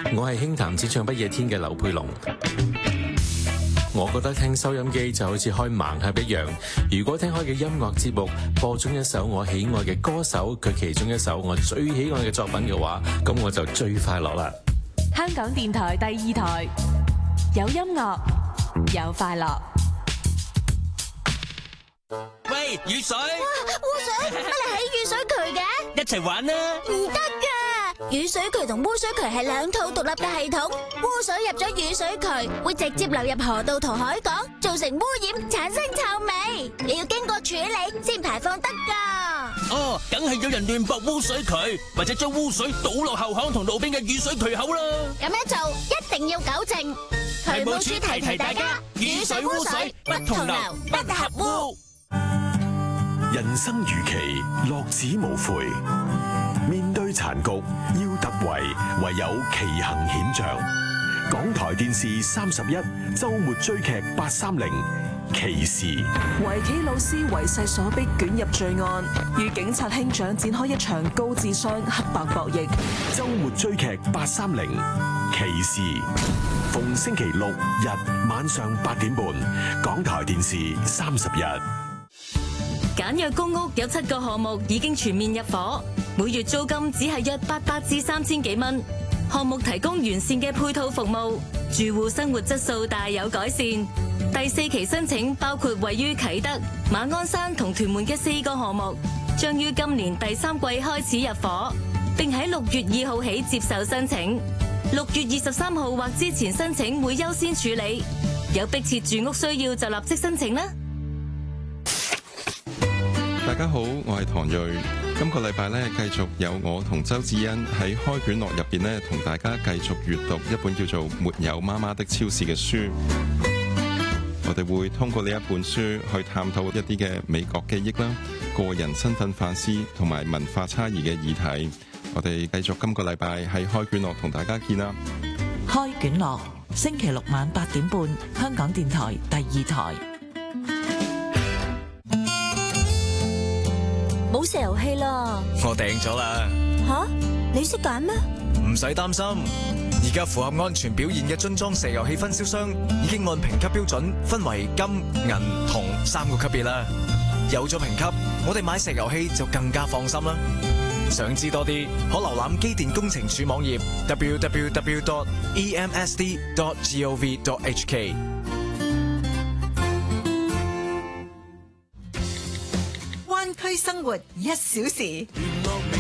我係輕談只唱不夜天嘅劉佩龍。我覺得聽收音機就好似開盲盒一樣，如果聽開嘅音樂節目播中一首我喜愛嘅歌手佢其中一首我最喜愛嘅作品嘅話，咁我就最快樂啦。 香港電台第2台，有音樂，有快樂。 喂，雨水！ 哇，污水！乜你喺雨水渠嘅？ 一齊玩啦！ 唔得噶，雨水渠同污水渠係兩套獨立嘅系統。污水入咗雨水渠，會直接流入河道同海港，造成污染，產生臭味。你要經過處理先排放得噶。 哦，梗係有人亂駁污水渠，或者將污水倒落後巷同路邊嘅雨水渠口啦。 咁樣做一定要糾正。渠務署提提大家，雨水污水不同流，不合污。 人生如棋，樂子無悔。面對殘局，要突圍，唯有奇行險象。港台電視31周末追劇830，騎士。 圍棋老師為勢所逼捲入罪案，與警察兄長展開一場高智商黑白博弈。 周末追劇830，騎士。逢星期六日晚上8點半，港台電視31。 簡約公屋有7個項目已經全面入伙，每月租金只係約800至3000幾蚊。項目提供完善嘅配套服務，住戶生活質素大有改善。第4期申請包括位於啟德、馬鞍山同屯門嘅4個項目，將於今年第3季開始入伙，並喺6月2號起接受申請。6月23號或之前申請會優先處理，有迫切住屋需要就立即申請啦。 大家好，我係唐睿。今個禮拜咧，繼續有我同周子欣喺開卷樂入邊咧，同大家繼續閱讀一本叫做《沒有媽媽的超市》嘅書。我哋會通過呢一本書去探討一啲嘅美國記憶啦、個人身份反思同埋文化差異嘅議題。我哋繼續今個禮拜喺開卷樂同大家見啦。 開卷樂，星期六晚8點半，香港電台第2台。 冇石油氣啦！ 我訂咗啦。 吓？你識揀咩？ 唔使擔心，而家符合安全表現嘅樽裝石油氣分銷商已經按評級標準分為金、銀、銅3個級別啦。有咗評級，我哋買石油氣就更加放心啦。想知多啲，可瀏覽機電工程署網頁 www.emsd.gov.hk。 灣區生活1小時。